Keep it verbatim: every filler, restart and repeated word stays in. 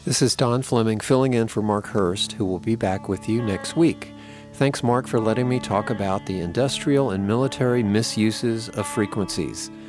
This is Don Fleming filling in for Mark Hurst, who will be back with you next week. Thanks, Mark, for letting me talk about the industrial and military misuses of frequencies.